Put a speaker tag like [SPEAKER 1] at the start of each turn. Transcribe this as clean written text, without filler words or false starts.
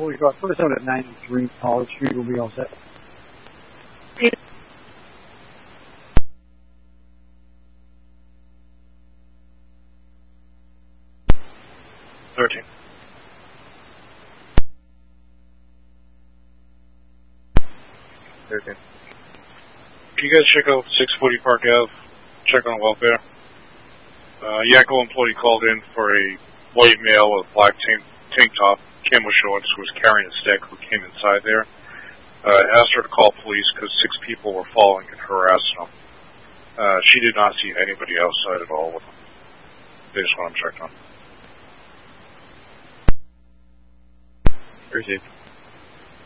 [SPEAKER 1] 40 car. Put us out at 93 College Street. We'll be all set.
[SPEAKER 2] $13. Can you guys check out 640 Park Ave? Check on welfare. Yakko employee called in for a white male with black tank top, camo shorts, who was carrying a stick, who came inside there. Asked her to call police because 6 people were following and harassing him. She did not see anybody outside at all with him. They just want him checked on.
[SPEAKER 3] Received.